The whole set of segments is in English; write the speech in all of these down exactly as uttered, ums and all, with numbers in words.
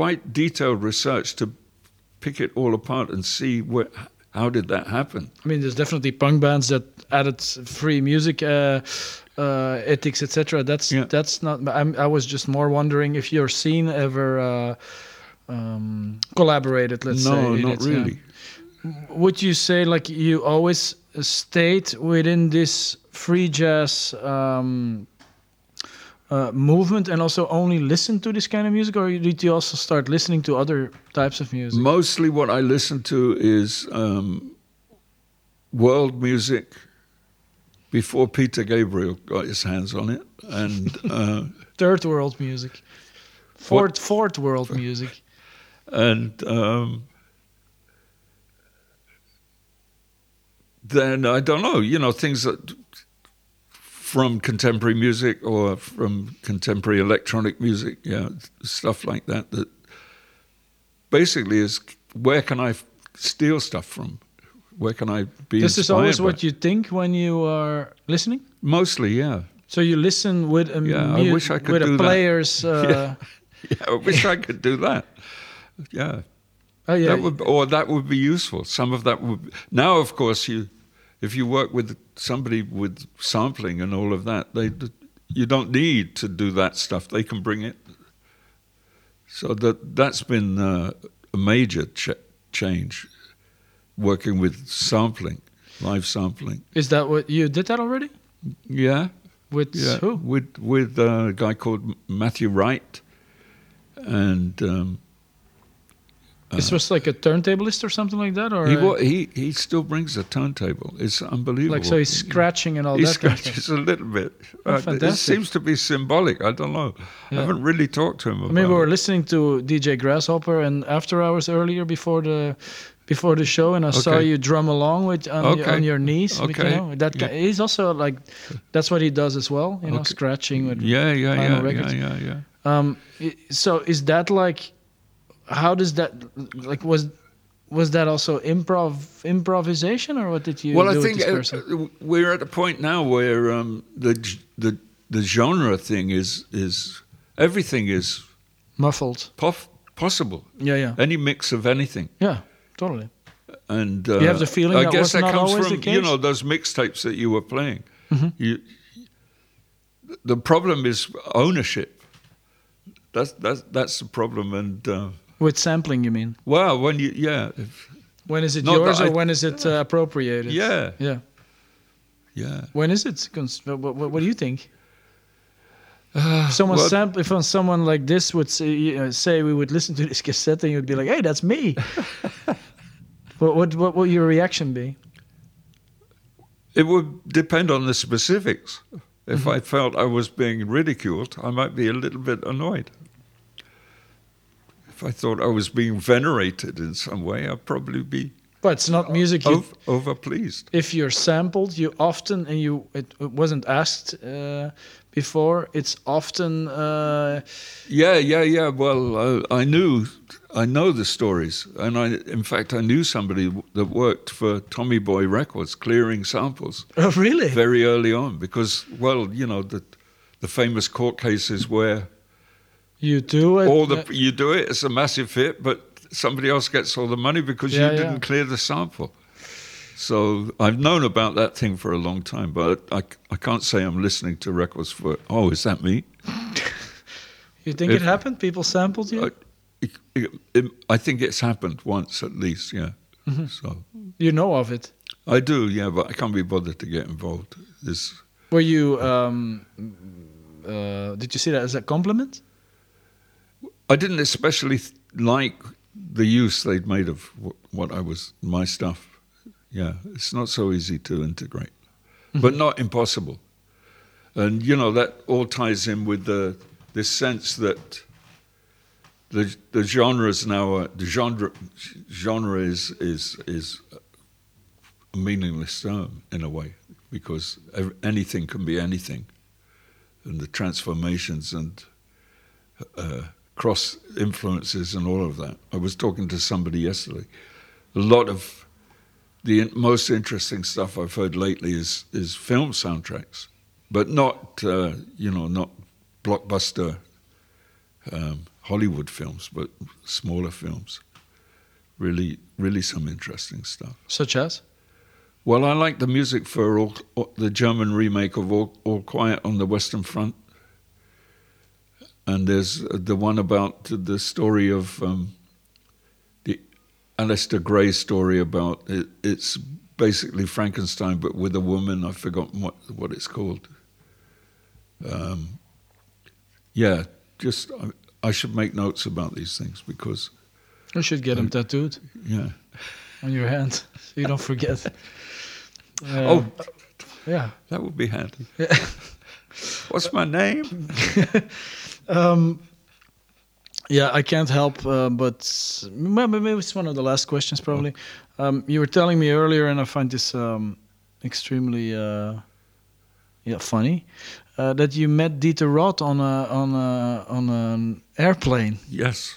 quite detailed research to pick it all apart and see where, how did that happen. I mean, there's definitely punk bands that added free music uh, uh, ethics, et cetera. That's Yeah. that's not. I'm, I was just more wondering if your scene ever uh, um, collaborated. Let's say. No, in not it, yeah. really. Would you say like you always stayed within this free jazz um, uh, movement and also only listened to this kind of music, or did you also start listening to other types of music? Mostly what I listen to is um, world music before Peter Gabriel got his hands on it, and uh, third world music, fourth fourth world music, and um, then I don't know, you know, things that from contemporary music or from contemporary electronic music, yeah, stuff like that. That basically is where can I steal stuff from? Where can I be This is inspired always by? what you think when you are listening? Mostly, yeah. So you listen with a, Yeah, I mu- wish I could with do a that. player's... Uh, Yeah. Yeah, I wish I could do that. Yeah. Oh, yeah. That would, or that would be useful. Some of that would. Now, of course, you, if you work with somebody with sampling and all of that, they, you don't need to do that stuff. They can bring it. So that that's been uh, a major ch- change. Working with sampling, live sampling. Is that what you did that already? Yeah. With Yeah. who? With with uh, a guy called Matthew Wright, and. Um, This was like a turntablist or something like that, or He, uh, wa- he he still brings a turntable. It's unbelievable. like so he's scratching and all He that kind of stuff. scratches a little bit. Oh, Uh, it fantastic. seems to be symbolic. I don't know. I Yeah. haven't really talked to him I about mean, we were it. listening to D J Grasshopper and After Hours earlier before the before the show, and I saw Okay. you drum along with on, your, Okay. on your knees. With, you Okay. know, that Yeah. ki- he's also like that's what he does as well. You know, Okay. scratching with Yeah, yeah, vinyl yeah, records. yeah, yeah, yeah. Um, i- so is that like, how does that like was was that also improv improvisation, or what did you Well, do I with think this uh, person? uh, we're at a point now where um, the g- the the genre thing is is everything is Muffled. pof- possible. Yeah, yeah, Any mix of anything. yeah, totally. And uh, You have the feeling I that guess was that not comes always from the case? you know those mixtapes that you were playing. Mhm. You, the problem is ownership. That's that's that's the problem. And uh, With sampling, you mean? well, when you yeah if, When is it Not yours, that or I- when is it uh, appropriated? yeah Yeah. yeah. When is it? Cons- What, what, what do you think? If someone well- sample, if someone like this would say, you know, say we would listen to this cassette, and you'd be like, "Hey, that's me." what, what what would your reaction be? It would depend on the specifics. If Mm-hmm. I felt I was being ridiculed, I might be a little bit annoyed. If I thought I was being venerated in some way, I'd probably be But it's not music. You, over, overpleased. if you're sampled, you often and you it, it wasn't asked uh, before. It's often uh, Yeah, yeah, yeah. Well, uh, I knew, I know the stories, and I, in fact, I knew somebody w- that worked for Tommy Boy Records, clearing samples oh really very early on, because, well, you know, the the famous court cases where you do it. all the uh, you do it, it's a massive hit, but somebody else gets all the money because Yeah, you yeah. didn't clear the sample. So I've known about that thing for a long time, but I, I can't say I'm listening to records for. Oh, is that me? you think if- it happened? People sampled you. I, it, it, it- I think it's happened once at least, yeah. Mm-hmm. So You know of it. I do, yeah, but I can't be bothered to get involved. This, Were you? Um, uh, did you see that as a compliment? I didn't especially th- like the use they'd made of w- what I was, my stuff. Yeah, it's not so easy to integrate, but not impossible. And you know that all ties in with the this sense that the the genres now are, the genre genre is is is a meaningless term in a way, because ev- anything can be anything, and the transformations and uh, cross influences and all of that. I was talking to somebody yesterday. A lot of the in- most interesting stuff I've heard lately is is film soundtracks, but not uh, you know not blockbuster um, Hollywood films, but smaller films. Really, really some interesting stuff. Such as? Well, I like the music for all, all, the German remake of All, All Quiet on the Western Front. And there's the one about the story of um, the Alistair Gray story about it. It's basically Frankenstein, but with a woman. I've forgotten what, what it's called. Um, yeah, just I, I should make notes about these things because you should get them uh, tattooed. Yeah, on your hand, so you don't forget. Uh, oh, yeah, that would be handy. Yeah. What's my name? um, yeah, I can't help, uh, but maybe it's one of the last questions. Probably, um, you were telling me earlier, and I find this um, extremely, uh, yeah, funny, uh, that you met Dieter Roth on a on a on an airplane. Yes.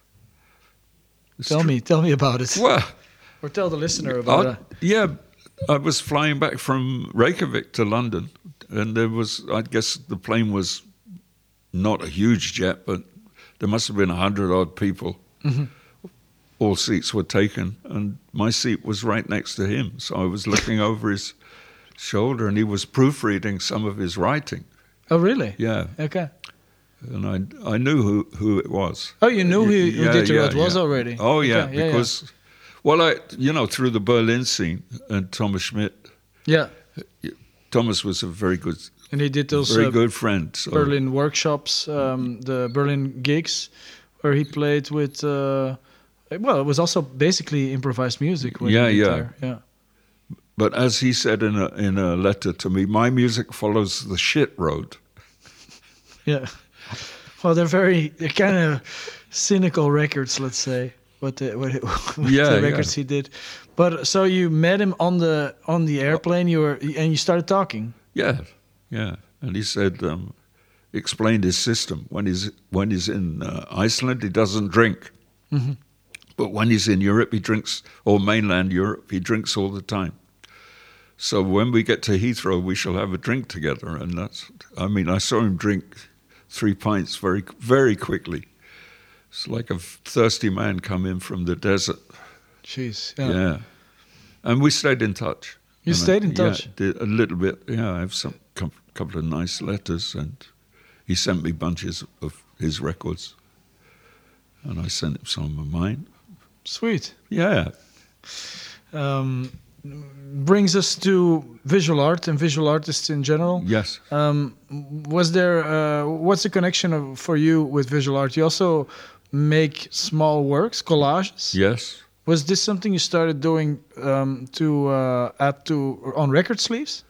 It's tell true. me, tell me about it. Well, or tell the listener about it. Yeah. I was flying back from Reykjavik to London, and there was, I guess the plane was not a huge jet, but there must have been a hundred odd people. Mm-hmm. All seats were taken, and my seat was right next to him. So I was looking over his shoulder, and he was proofreading some of his writing. Oh, really? Yeah. Okay. And I I knew who, who it was. Oh, you knew who, who yeah, Dieter Roth yeah, was yeah. already? Oh, yeah, okay. because... Yeah, yeah. Well, I, you know, through the Berlin scene and Thomas Schmidt. Yeah. Thomas was a very good, and he did those very uh, good friend. So. Berlin workshops, um, the Berlin gigs, where he played with. Uh, well, it was also basically improvised music. When yeah, he yeah, there. yeah. But as he said in a in a letter to me, my music follows the shit road. Yeah. Well, they're very they're kind of cynical records, let's say. What the, what, what yeah, the records yeah. he did, but so you met him on the on the airplane. You were and you started talking. Yeah, yeah, and he said, um, explained his system. When he's when he's in uh, Iceland, he doesn't drink, mm-hmm. but when he's in Europe, he drinks, or mainland Europe, he drinks all the time. So when we get to Heathrow, we shall have a drink together, and that's. I mean, I saw him drink three pints very very quickly. It's like a thirsty man come in from the desert. Jeez, yeah. Yeah. And we stayed in touch. You and stayed I, in touch? Yeah, did a little bit. Yeah, I have some couple of nice letters, and he sent me bunches of his records. And I sent him some of mine. Sweet. Yeah. Um, brings us to visual art and visual artists in general. Yes. Um, was there, uh, what's the connection of, for you with visual art? You also make small works, collages. Yes. Was this something you started doing um, to uh, add to on record sleeves?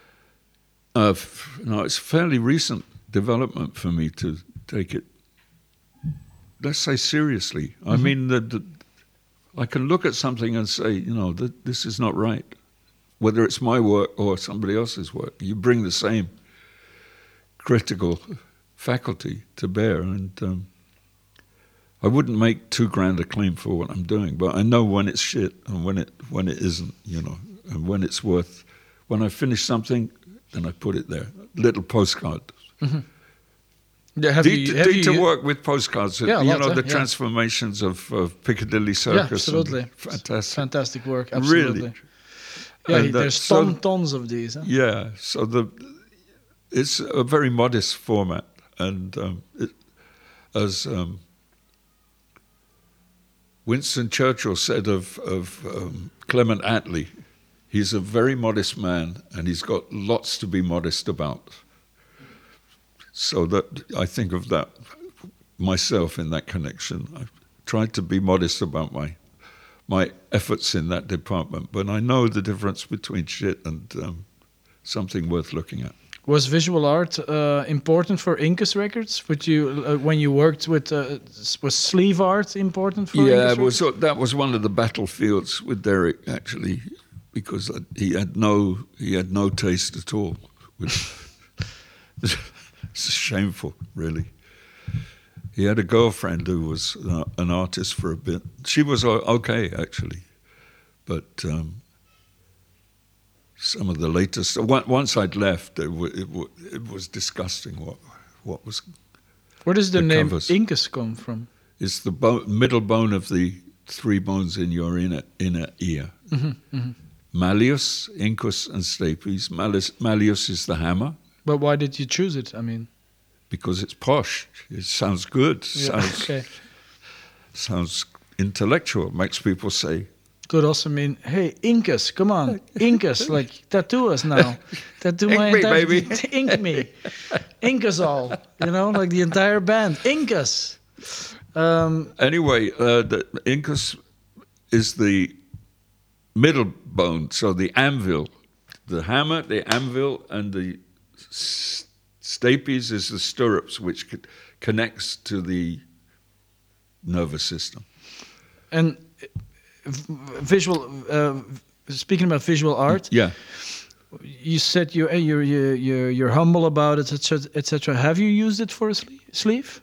Uh, f- no, it's a fairly recent development for me to take it, let's say, seriously. Mm-hmm. I mean, the, the, I can look at something and say, you know, th- this is not right. Whether it's my work or somebody else's work, you bring the same critical faculty to bear, and um, I wouldn't make too grand a claim for what I'm doing, but I know when it's shit and when it when it isn't, you know, and when it's worth. When I finish something, then I put it there. Little postcard. Mm-hmm. Yeah, have Did, you, have did you, to work with postcards? Yeah, you lot, know, the yeah. transformations of, of Piccadilly Circus. Yeah, absolutely. Fantastic. Fantastic work, absolutely. Really. Yeah, and, uh, there's so, ton, tons of these. Huh? Yeah, so the it's a very modest format, and um, it, as um, Winston Churchill said of, of um, Clement Attlee, he's a very modest man, and he's got lots to be modest about. So that I think of that myself in that connection. I've tried to be modest about my my efforts in that department, but I know the difference between shit and um, something worth looking at. Was visual art uh, important for Incus Records? Would you, uh, when you worked with, uh, was sleeve art important for yeah, Incus it was. That was one of the battlefields with Derek, actually, because he had no he had no taste at all. It's shameful, really. He had a girlfriend who was uh, an artist for a bit. She was okay, actually, but um, some of the latest. Once I'd left, it, w- it, w- it was disgusting. What what was Where does the the name covers. Incus come from? It's the bo- middle bone of the three bones in your inner inner ear. Hmm hmm Malleus, incus, and stapes. Malleus, malleus is the hammer But why did you choose it? I mean, because it's posh. It sounds good. yeah, Sounds okay. sounds intellectual. Makes people say, Could also mean, hey, Incus, come on, Incus, like tattoo us now, tattoo Ink my me, entire baby. ink me, ink us all, you know, like the entire band, Incus. Um, anyway, uh, the incus is the middle bone. So the anvil, the hammer, the anvil, and the s- stapes is the stirrups, which co- connects to the nervous system. and v- visual. Uh, speaking about visual art, Yeah. you said you're you're you're you're, you're humble about it, et cetera, et cetera. Have you used it for a sle- sleeve?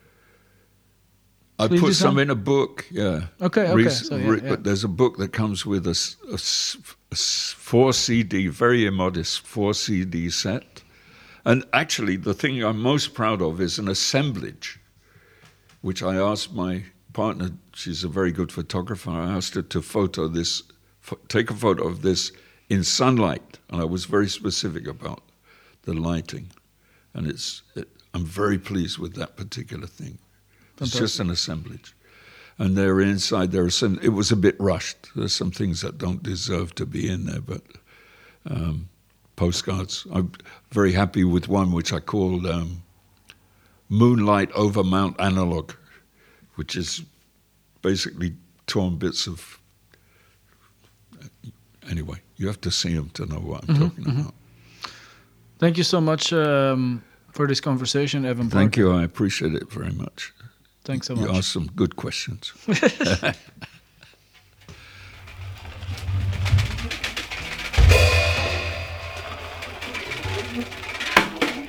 I Sleeve put design? some in a book, yeah. Okay, okay. Rec- So, yeah, re- yeah. But there's a book that comes with a, s- a s- a s- four C D, very immodest four C D set. And actually, the thing I'm most proud of is an assemblage, which I asked my partner, she's a very good photographer, I asked her to photo this, pho- take a photo of this in sunlight. And I was very specific about the lighting. And it's, it, I'm very pleased with that particular thing. It's just an assemblage. And they're inside, there are some, it was a bit rushed. There's some things that don't deserve to be in there, but um, postcards. I'm very happy with one which I called um, Moonlight Over Mount Analog, which is basically torn bits of, anyway, you have to see them to know what I'm Mm-hmm, talking about. Thank you so much um, for this conversation, Evan. Thank Parker. you, I appreciate it very much. Thanks so You much. asked some good questions.